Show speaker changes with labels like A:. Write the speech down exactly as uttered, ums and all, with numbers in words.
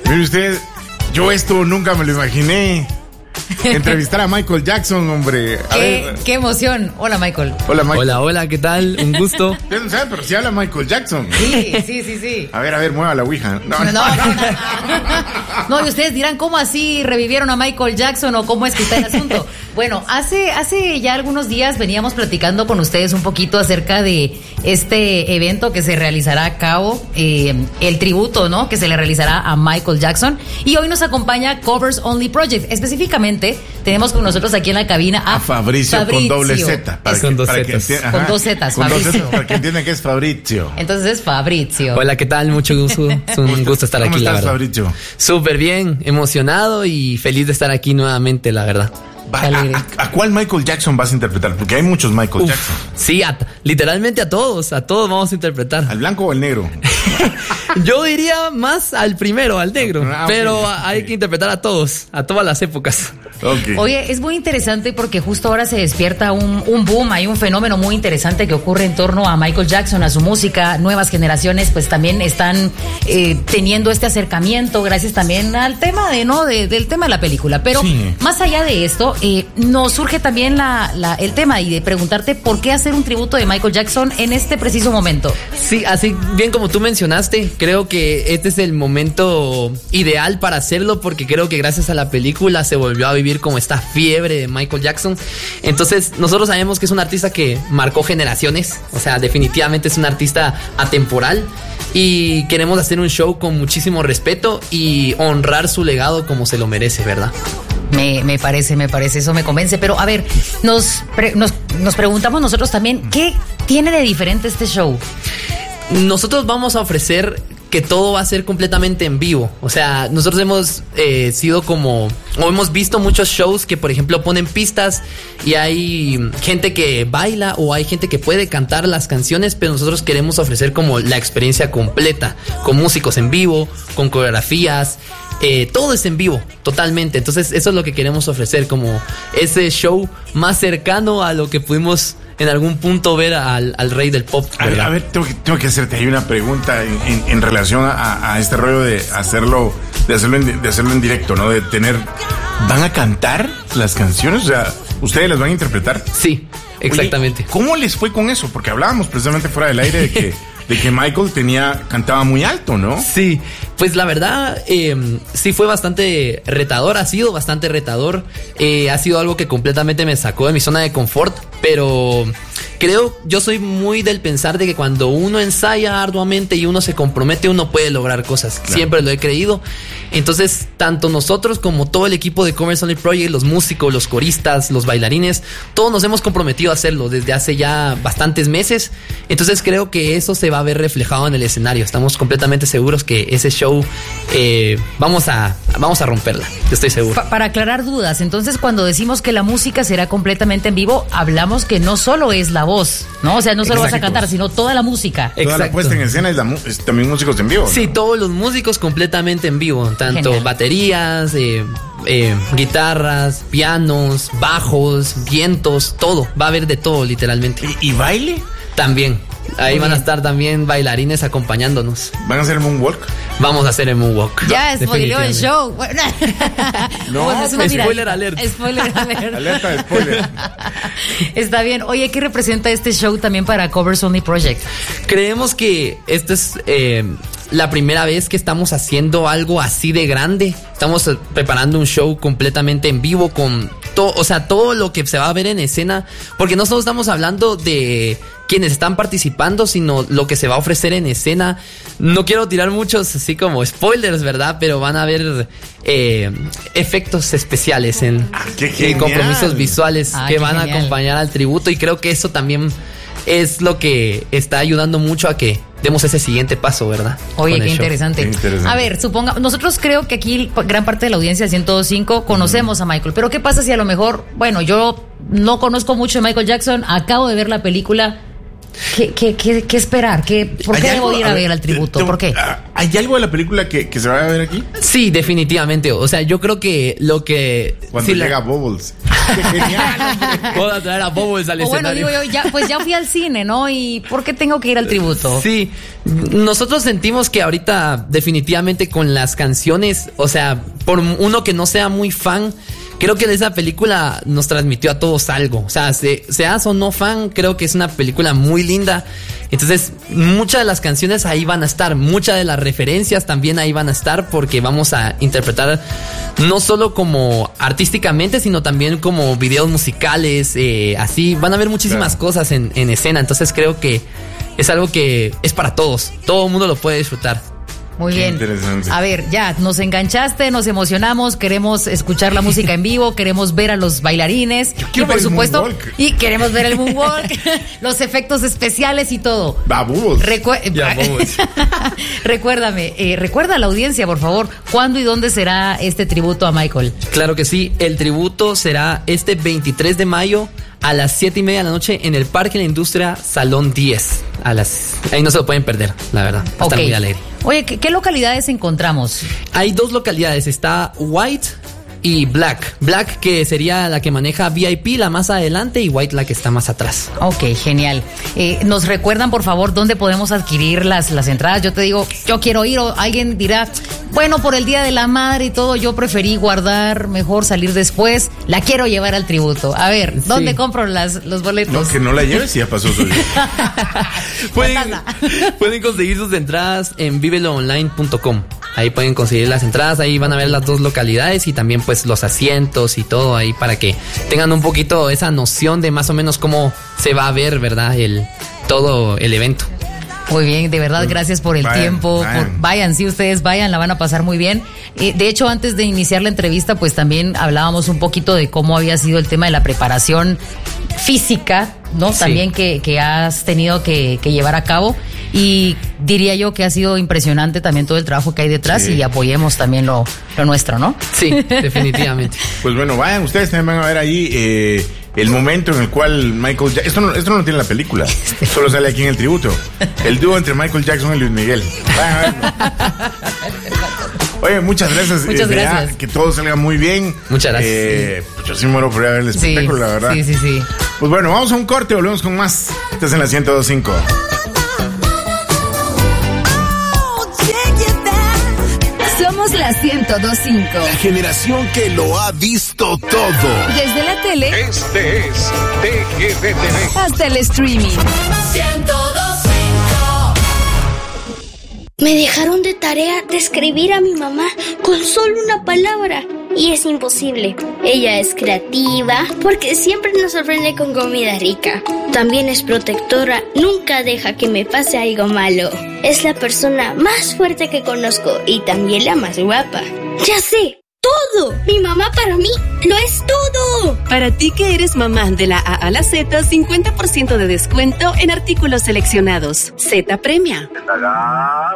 A: Mire usted, yo esto nunca me lo imaginé. Entrevistar a Michael Jackson, hombre. A
B: ¿Qué,
A: ver.
B: qué emoción. Hola, Michael.
A: Hola, Michael.
C: Hola, hola, ¿qué tal? Un gusto.
A: Ustedes no saben, pero sí habla Michael Jackson.
B: Sí, sí, sí, sí.
A: A ver, a ver, mueva la ouija. No,
B: No, no, no. No, y ustedes dirán, ¿cómo así revivieron a Michael Jackson o cómo es que está el asunto? Bueno, hace, hace ya algunos días veníamos platicando con ustedes un poquito acerca de este evento que se realizará a cabo, eh, el tributo, ¿no? Que se le realizará a Michael Jackson. Y hoy nos acompaña Covers Only Project. Específicamente, tenemos con nosotros aquí en la cabina a,
A: a Fabricio,
B: Fabricio
A: con doble Z.
C: Es con dos
A: para que
C: Zetas.
A: enti-
B: Con
A: ajá,
B: dos Zetas,
A: con dos
B: Fabricio.
A: Zetas, para que entiendan que es Fabricio.
B: Entonces es Fabricio.
C: Hola, ¿qué tal? Mucho gusto. Es un gusto estar
A: ¿Cómo
C: aquí, la
A: estás,
C: verdad.
A: Fabricio?
C: Súper bien, emocionado y feliz de estar aquí nuevamente, la verdad.
A: Va,
B: Qué
A: a,
B: alegre.
A: a- ¿A cuál Michael Jackson vas a interpretar? Porque hay muchos Michael
C: Uf,
A: Jackson.
C: sí, a- literalmente a todos, a todos vamos a interpretar.
A: ¿Al blanco o al negro?
C: Yo diría más al primero, al negro,
A: Ah, ok,
C: pero
A: ok.
C: hay que interpretar a todos, a todas las épocas.
A: Ok.
B: Oye, es muy interesante porque justo ahora se despierta un, un boom, hay un fenómeno muy interesante que ocurre en torno a Michael Jackson, a su música. Nuevas generaciones pues también están eh, teniendo este acercamiento gracias también al tema de, ¿no? De, del tema de la película. Pero
A: Sí.
B: más allá de esto, eh, nos surge también la, la, el tema y de preguntarte por qué hacer un tributo de Michael Jackson en este preciso momento.
C: Sí, así bien como tú mencionaste, creo que este es el momento ideal para hacerlo porque creo que gracias a la película se volvió a vivir como esta fiebre de Michael Jackson. Entonces nosotros sabemos que es un artista que marcó generaciones, o sea, definitivamente es un artista atemporal y queremos hacer un show con muchísimo respeto y honrar su legado como se lo merece, ¿verdad?
B: Me, me parece, me parece, eso me convence. Pero a ver, nos, pre- nos, nos preguntamos nosotros también, ¿qué tiene de diferente este show?
C: Nosotros vamos a ofrecer que todo va a ser completamente en vivo. O sea, nosotros hemos eh, sido como, o hemos visto muchos shows que, por ejemplo, ponen pistas y hay gente que baila o hay gente que puede cantar las canciones, pero nosotros queremos ofrecer como la experiencia completa, con músicos en vivo, con coreografías. Eh, todo es en vivo, totalmente. Entonces eso es lo que queremos ofrecer, como ese show más cercano a lo que pudimos en algún punto ver al, al rey del pop,
A: A ver,
C: ¿verdad?
A: a ver, tengo que, tengo que hacerte ahí una pregunta en, en- en relación a, a este rollo de hacerlo, de hacerlo en, de hacerlo en directo, ¿no? De tener, ¿van a cantar las canciones? O sea, ¿ustedes las van a interpretar?
C: Sí, exactamente.
A: Oye, ¿cómo les fue con eso? Porque hablábamos precisamente fuera del aire de que, de que Michael tenía, cantaba muy alto, ¿no?
C: Sí, pues la verdad, eh, sí fue bastante retador, ha sido bastante retador, eh, ha sido algo que completamente me sacó de mi zona de confort, pero creo, yo soy muy del pensar de que cuando uno ensaya arduamente y uno se compromete, uno puede lograr cosas,
A: Claro.
C: siempre lo he creído. Entonces, tanto nosotros como todo el equipo de Covers Only Project, los músicos, los coristas, los bailarines, todos nos hemos comprometido a hacerlo desde hace ya bastantes meses. Entonces creo que eso se va a ver reflejado en el escenario. Estamos completamente seguros que ese show eh, vamos a vamos a romperla. Yo estoy seguro.
B: Pa- para aclarar dudas, entonces cuando decimos que la música será completamente en vivo, hablamos que no solo es la voz, ¿no? O sea, no solo vas a
A: Exacto.
B: cantar, sino toda la música.
A: Toda la
C: Exacto.
A: puesta en escena es, la, mu- es también músicos en vivo, ¿no?
C: Sí, todos los músicos completamente en vivo, tanto
B: Genial.
C: baterías, eh, eh, guitarras, pianos, bajos, vientos, todo. Va a haber de todo, literalmente.
A: ¿Y, y baile?
C: También. Ahí
B: Muy
C: van a
B: bien.
C: estar también bailarines acompañándonos.
A: ¿Van a hacer moonwalk?
C: Vamos a hacer el moonwalk.
B: Ya spoileó el
C: Definitivamente.
B: show. Bueno,
A: No,
B: pues es una
C: spoiler
B: miradita.
C: alert.
B: Spoiler alert.
A: Alerta de spoiler.
B: Está bien. Oye, ¿qué representa este show también para Covers Only Project?
C: Creemos que esta es eh, la primera vez que estamos haciendo algo así de grande. Estamos eh, preparando un show completamente en vivo con todo, o sea, todo lo que se va a ver en escena, porque no solo estamos hablando de quienes están participando, sino lo que se va a ofrecer en escena. No quiero tirar muchos así como spoilers, ¿verdad? Pero van a haber eh, efectos especiales en
A: Ah, qué
C: y
A: genial.
C: compromisos visuales
B: Ah,
C: que
B: qué
C: van a
B: genial.
C: acompañar al tributo, y creo que eso también es lo que está ayudando mucho a que demos ese siguiente paso, ¿verdad?
B: Oye,
C: Con
B: qué
C: el show.
B: interesante.
A: Qué interesante.
B: A ver, suponga, nosotros creo que aquí gran parte de la audiencia de ciento dos punto cinco conocemos a Michael, pero ¿qué pasa si a lo mejor, bueno, yo no conozco mucho de Michael Jackson, acabo de ver la película, ¿qué, qué, qué, qué esperar? ¿Qué, ¿Por
A: ¿Hay
B: qué
A: algo?
B: debo ir a,
A: A
B: ver al
A: te-
B: tributo?
A: te-
B: ¿Por qué?
A: ah, ¿Hay algo de la película que, que se va a ver aquí?
C: Sí, definitivamente. O sea, yo creo que lo que...
A: Cuando
C: sí, la-
A: llega Bubbles. Qué genial, hombre.
C: Puedo traer a Bubbles al
B: O bueno,
C: escenario.
B: digo yo, ya, pues ya fui al cine, ¿no? ¿Y por qué tengo que ir al tributo?
C: Sí, nosotros sentimos que ahorita definitivamente con las canciones, o sea, por uno que no sea muy fan, creo que esa película nos transmitió a todos algo. O sea, se, seas o no fan, creo que es una película muy linda. Entonces, muchas de las canciones ahí van a estar, muchas de las referencias también ahí van a estar, porque vamos a interpretar no solo como artísticamente, sino también como videos musicales, eh, así, van a haber muchísimas
A: Claro.
C: cosas en, en escena. Entonces creo que es algo que es para todos, todo el mundo lo puede disfrutar.
B: Muy
A: Qué
B: bien.
A: interesante.
B: A ver, ya, nos enganchaste, nos emocionamos, queremos escuchar la música en vivo, queremos ver a los bailarines y
A: quiero
B: por
A: ver el
B: supuesto,
A: moonwalk.
B: y queremos ver el moonwalk, los efectos especiales y todo.
A: Babubos.
B: Recue-
C: Ya, vamos.
B: Recuérdame, eh, recuerda a la audiencia, por favor, ¿cuándo y dónde será este tributo a Michael?
C: Claro que sí, el tributo será este veintitrés de mayo a las siete y media de la noche en el Parque de la Industria, Salón diez. A las, ahí no se lo pueden perder, la verdad. Va a estar
B: Ok.
C: muy alegre.
B: Oye, ¿qué, qué localidades encontramos?
C: Hay dos localidades, está White y Black. Black que sería la que maneja V I P, la más adelante, y White la que está más atrás.
B: Ok, genial. Eh, ¿Nos recuerdan, por favor, dónde podemos adquirir las, las entradas? Yo te digo, yo quiero ir, o alguien dirá, bueno, por el Día de la Madre y todo, yo preferí guardar, mejor salir después, la quiero llevar al tributo. A ver, ¿dónde
C: Sí.
B: compro las, los boletos?
A: No, que no la lleves y ya pasó su día.
C: Pueden,
B: Pasa.
C: pueden conseguir sus entradas en vivelo online punto com. Ahí pueden conseguir las entradas, ahí van a ver las dos localidades y también pues los asientos y todo ahí para que tengan un poquito esa noción de más o menos cómo se va a ver, ¿verdad? El, todo el evento.
B: Muy bien, de verdad, gracias por el
A: Vayan,
B: tiempo.
A: vayan.
B: Por, vayan, sí, ustedes vayan, la van a pasar muy bien. Eh, de hecho, antes de iniciar la entrevista, pues también hablábamos un poquito de cómo había sido el tema de la preparación física, ¿no?
C: Sí.
B: También que, que has tenido que, que llevar a cabo. Y diría yo que ha sido impresionante también todo el trabajo que hay detrás
A: Sí.
B: y apoyemos también lo, lo nuestro, ¿no?
C: Sí, definitivamente.
A: Pues bueno, vayan, ustedes también van a ver ahí eh, el momento en el cual Michael Jackson... Esto no, esto no lo tiene la película, solo sale aquí en el tributo. El dúo entre Michael Jackson y Luis Miguel. Vayan a verlo. Oye, muchas gracias.
B: Muchas
A: eh, de ya,
B: gracias.
A: que todo salga muy bien.
C: Muchas gracias.
A: Eh, pues yo sí muero por ir a ver el
B: Sí,
A: espectáculo, la verdad.
B: sí, sí, sí.
A: Pues bueno, vamos a un corte, volvemos con más. Estás en la ciento dos punto cinco.
D: Somos la ciento dos punto cinco.
E: La generación que lo ha visto todo.
D: Desde la tele
E: Este es T G V T V.
D: hasta el streaming.
F: Me dejaron de tarea describir a mi mamá con solo una palabra. Y es imposible. Ella es creativa porque siempre nos sorprende con comida rica. También es protectora, nunca deja que me pase algo malo. Es la persona más fuerte que conozco y también la más guapa. ¡Ya sé! ¡Todo! Mi mamá para mí lo es todo.
G: Para ti que eres mamá de la A a la Z, cincuenta por ciento de descuento en artículos seleccionados. Z premia.